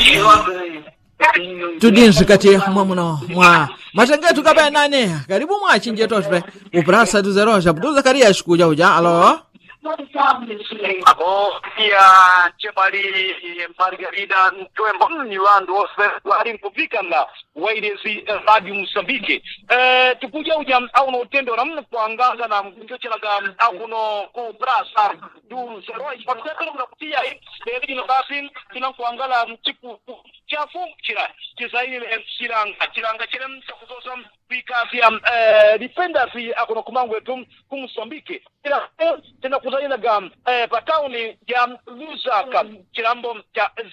tudinsi kati mwamuno mwa matangetu kaba nane karibu mwa chinjeto twe uprasa tuzeroja Abdul Zakaria shikuja uja alo Ako pia chemali Margarida Twembo ni wandu wali mpupika na wairezi Radio Msambike tukuja uja au no tendo na kuangaza na mkuchelaga au no kubrasa du zero ipatikana kuna kutia hii ni basi tunakuangala mchiku chafu kizaile chiranga chirem chakuzoza pika pia defenders akono kumangu wetu kumsambike tena kuzaina gam patauni ya Lusaka chirambo cha